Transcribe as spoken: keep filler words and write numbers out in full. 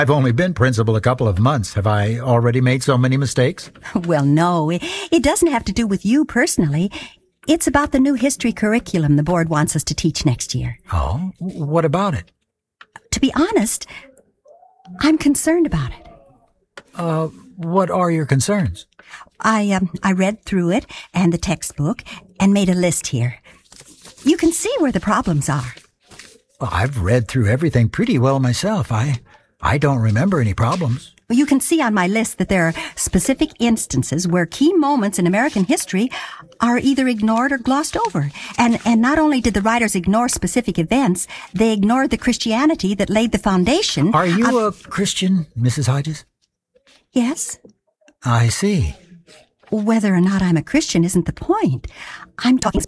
I've only been principal a couple of months. Have I already made so many mistakes? Well, no, it, it doesn't have to do with you personally. It's about the new history curriculum the board wants us to teach next year. Oh, what about it? To be honest, I'm concerned about it. Uh, what are your concerns? I, um, I read through it and the textbook and made a list here. You can see where the problems are. Well, I've read through everything pretty well myself. I, I don't remember any problems. You can see on my list that there are specific instances where key moments in American history are either ignored or glossed over. And, and not only did the writers ignore specific events, they ignored the Christianity that laid the foundation. Are you of... a Christian, Missus Hodges? Yes. I see. Whether or not I'm a Christian isn't the point. I'm talking